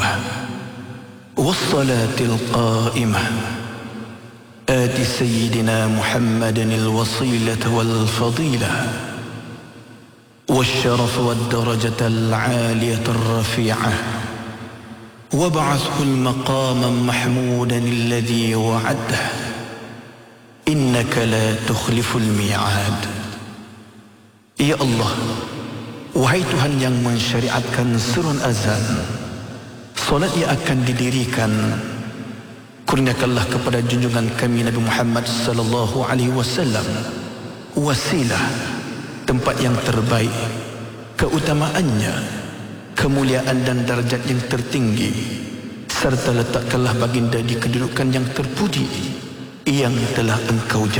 الدائمة والصلاة القائمة آت سيدنا محمد الوسيلة والفضيلة والشرف والدرجة العالية الرفيعة وابعثه المقاما محمودا الذي وعده إنك لا تخلف الميعاد. Ya Allah, wahai Tuhan yang mensyariatkan surun azan, solat yang akan didirikan, kurniakanlah kepada junjungan kami Nabi Muhammad sallallahu alaihi wasallam wasilah, tempat yang terbaik, keutamaannya, kemuliaan dan darjat yang tertinggi, serta letakkanlah baginda di kedudukan yang terpuji yang telah Engkau